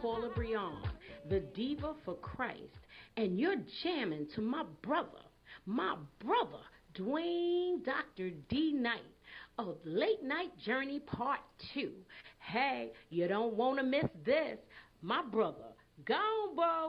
Paula Brion, the diva for Christ, and you're jamming to my brother, Dwayne Dr. D. Knight of Late Night Journey Part 2. Hey, you don't want to miss this. My brother, Gombo.